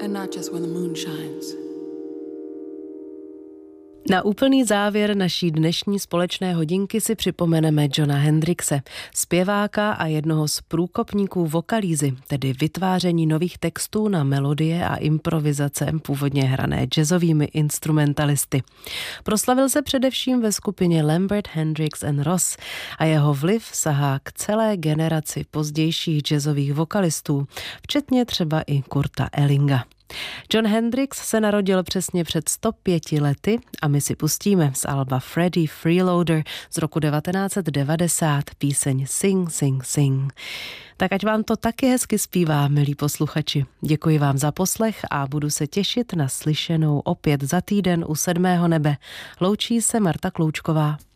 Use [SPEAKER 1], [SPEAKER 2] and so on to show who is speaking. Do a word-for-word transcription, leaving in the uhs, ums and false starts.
[SPEAKER 1] and not just when the moon shines.
[SPEAKER 2] Na úplný závěr naší dnešní společné hodinky si připomeneme Jona Hendrixe, zpěváka a jednoho z průkopníků vokalízy, tedy vytváření nových textů na melodie a improvizace původně hrané jazzovými instrumentalisty. Proslavil se především ve skupině Lambert, Hendrix and Ross a jeho vliv sahá k celé generaci pozdějších jazzových vokalistů, včetně třeba i Kurta Ellinga. Jon Hendrix se narodil přesně před sto pěti lety a my si pustíme z alba Freddie Freeloader z roku devatenáct set devadesát píseň Sing, Sing, Sing. Tak ať vám to taky hezky zpívá, milí posluchači. Děkuji vám za poslech a budu se těšit na slyšenou opět za týden u sedmého nebe. Loučí se Marta Kloučková.